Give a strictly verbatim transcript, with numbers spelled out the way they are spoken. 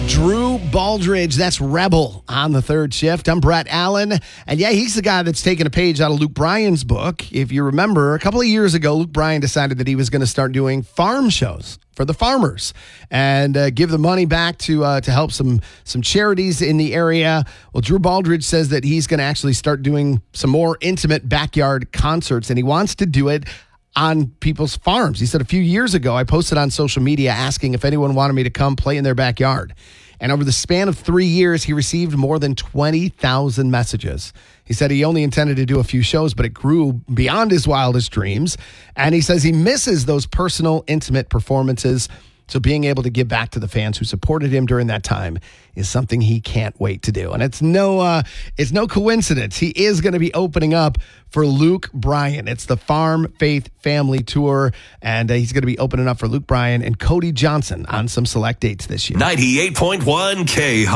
Drew Baldridge, that's Rebel on the third shift. I'm Brett Allen. And yeah, he's the guy that's taken a page out of Luke Bryan's book. If you remember, a couple of years ago, Luke Bryan decided that he was going to start doing farm shows for the farmers and uh, give the money back to uh, to help some some charities in the area. Well, Drew Baldridge says that he's going to actually start doing some more intimate backyard concerts, and he wants to do it on people's farms. He said a few years ago, I posted on social media asking if anyone wanted me to come play in their backyard. And over the span of three years, he received more than twenty thousand messages. He said he only intended to do a few shows, but it grew beyond his wildest dreams. And he says he misses those personal, intimate performances. So being able to give back to the fans who supported him during that time is something he can't wait to do. And it's no uh, it's no coincidence. He is going to be opening up for Luke Bryan. It's the Farm Faith Family Tour, and uh, he's going to be opening up for Luke Bryan and Cody Johnson on some select dates this year. ninety-eight point one K